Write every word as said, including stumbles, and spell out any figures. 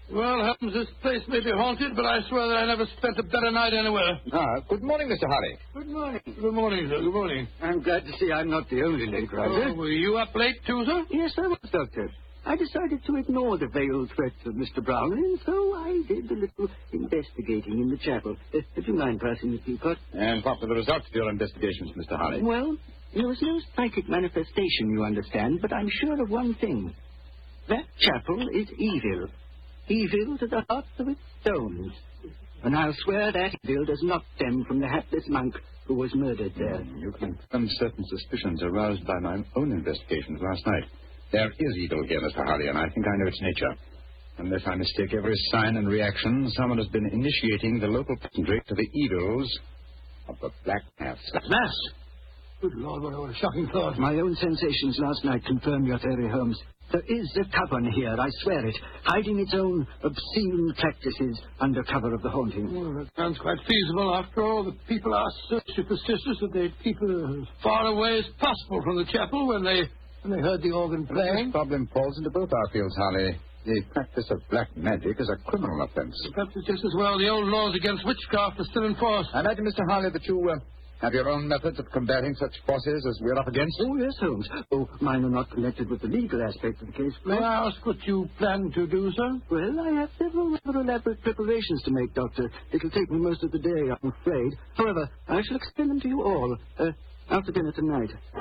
Well, happens this place may be haunted, but I swear that I never spent a better night anywhere. Ah, good morning, Mister Harry. Good morning. Good morning, sir. Good morning. I'm glad to see I'm not the only late riser. Oh, were you up late, too, sir? Yes, I was, Doctor. I decided to ignore the veiled threats of Mister Brown, and so I did a little investigating in the chapel. Uh, if you mind passing the teapot. And what were the results of your investigations, Mister Harry? Well, there was no psychic manifestation, you understand, but I'm sure of one thing. That chapel is evil. Evil to the hearts of its stones. And I'll swear that evil does not stem from the hapless monk who was murdered there. You confirmed certain suspicions aroused by my own investigations last night. There is evil here, Mister Harry, and I think I know its nature. Unless I mistake every sign and reaction, someone has been initiating the local peasantry to the evils of the Black Mass. Black Mass? Good Lord, what a shocking thought. My own sensations last night confirm your theory, Holmes. There is a coven here, I swear it, hiding its own obscene practices under cover of the haunting. Well, that sounds quite feasible. After all, the people are so superstitious that they keep as far away as possible from the chapel when they when they heard the organ playing. This problem falls into both our fields, Harley. The practice of black magic is a criminal offense. Perhaps it's just as well the old laws against witchcraft are still in force. I imagine, Mister Harley, that you uh, have your own methods of combating such forces as we're up against. Oh, yes, Holmes. Oh, mine are not connected with the legal aspect of the case. May I ask what you plan to do, sir? Well, I have several rather elaborate preparations to make, Doctor. It'll take me most of the day, I'm afraid. However, I shall explain them to you all uh, after dinner tonight.